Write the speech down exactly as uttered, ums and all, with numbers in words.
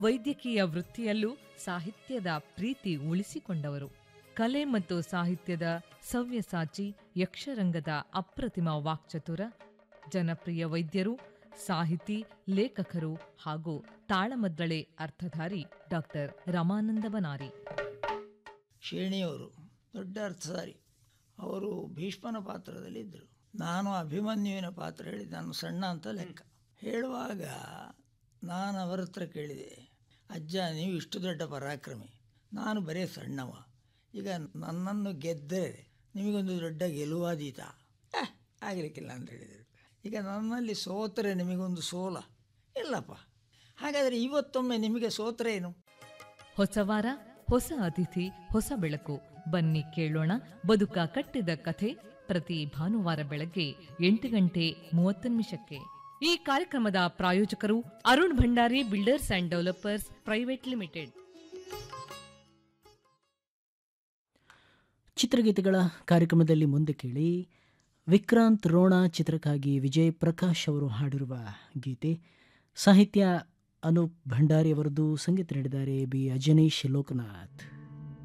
ವೈದ್ಯಕೀಯ ವೃತ್ತಿಯಲ್ಲೂ ಸಾಹಿತ್ಯದ ಪ್ರೀತಿ ಉಳಿಸಿಕೊಂಡವರು. ಕಲೆ ಮತ್ತು ಸಾಹಿತ್ಯದ ಸವ್ಯಸಾಚಿ, ಯಕ್ಷರಂಗದ ಅಪ್ರತಿಮ ವಾಕ್ಚತುರ, ಜನಪ್ರಿಯ ವೈದ್ಯರು, ಸಾಹಿತಿ, ಲೇಖಕರು ಹಾಗೂ ತಾಳಮದ್ದಳೆ ಅರ್ಥಧಾರಿ ಡಾಕ್ಟರ್ ರಮಾನಂದ ಬನಾರಿ. ಶೇಣಿಯವರು ದೊಡ್ಡ ಅರ್ಥಧಾರಿ. ಅವರು ಭೀಷ್ಮನ ಪಾತ್ರದಲ್ಲಿದ್ದರು. ನಾನು ಅಭಿಮನ್ಯುವಿನ ಪಾತ್ರ ಹೇಳಿದೆ. ನಾನು ಸಣ್ಣ ಅಂತ ಲೆಕ್ಕ. ಹೇಳುವಾಗ ನಾನು ಅವರ ಹತ್ರ ಕೇಳಿದೆ, ಅಜ್ಜ ನೀವು ಇಷ್ಟು ದೊಡ್ಡ ಪರಾಕ್ರಮಿ, ನಾನು ಬರೀ ಸಣ್ಣವ, ಈಗ ನನ್ನನ್ನು ಗೆದ್ದರೆ ನಿಮಗೊಂದು ದೊಡ್ಡ ಗೆಲುವಾದೀತ. ಆಗಲಿಕ್ಕಿಲ್ಲ ಅಂತ ಹೇಳಿದರು. ಈಗ ನನ್ನಲ್ಲಿ ಸೋತರೆ ನಿಮಗೊಂದು ಸೋಲ ಇಲ್ಲಪ್ಪ. ಹಾಗಾದರೆ ಇವತ್ತೊಮ್ಮೆ ನಿಮಗೆ ಸೋತರೆ ಏನು? ಹೊಸ ವಾರ, ಹೊಸ ಅತಿಥಿ, ಹೊಸ ಬೆಳಕು. ಬನ್ನಿ ಕೇಳೋಣ ಬದುಕ ಕಟ್ಟಿದ ಕಥೆ. ಪ್ರತಿ ಭಾನುವಾರ ಬೆಳಗ್ಗೆ ಎಂಟು ಗಂಟೆ ಮೂವತ್ತು ನಿಮಿಷಕ್ಕೆ. ಈ ಕಾರ್ಯಕ್ರಮದ ಪ್ರಾಯೋಜಕರು Arun Bhandari builders and developers private limited. ಚಿತ್ರಗೀತೆಗಳ ಕಾರ್ಯಕ್ರಮದಲ್ಲಿ ಮುಂದೆ ಕೇಳಿ ವಿಕ್ರಾಂತ್ ರೋಣ ಚಿತ್ರಕ್ಕಾಗಿ ವಿಜಯ್ ಪ್ರಕಾಶ್ ಅವರು ಹಾಡಿರುವ ಗೀತೆ. ಸಾಹಿತ್ಯ ಅನೂಪ್ ಭಂಡಾರಿ ಅವರದ್ದು, ಸಂಗೀತ ನೀಡಿದ್ದಾರೆ ಬಿ ಅಜನೀಶ್ ಲೋಕನಾಥ್.